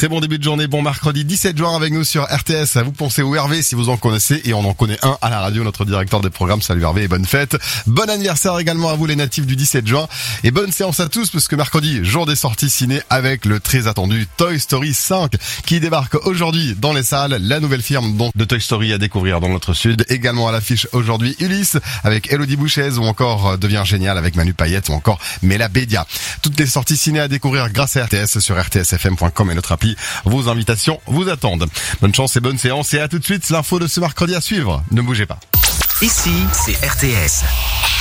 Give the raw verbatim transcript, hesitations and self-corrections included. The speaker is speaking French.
Très bon début de journée, bon mercredi dix-sept juin avec nous sur R T S. Vous pensez où Hervé si vous en connaissez, et on en connaît un à la radio, notre directeur des programmes. Salut Hervé et bonne fête. Bon anniversaire également à vous les natifs du dix-sept juin et bonne séance à tous parce que mercredi, jour des sorties ciné avec le très attendu Toy Story cinq qui débarque aujourd'hui dans les salles. La nouvelle firme donc de Toy Story à découvrir dans notre sud. Également à l'affiche aujourd'hui Ulysse avec Elodie Bouchez ou encore Devient génial avec Manu Payette ou encore Mela Bédia. Toutes les sorties ciné à découvrir grâce à R T S sur r t s f m point com et notre appli. Vos invitations vous attendent. Bonne chance et bonne séance et à tout de suite. L'info de ce mercredi à suivre. Ne bougez pas. Ici, c'est R T S.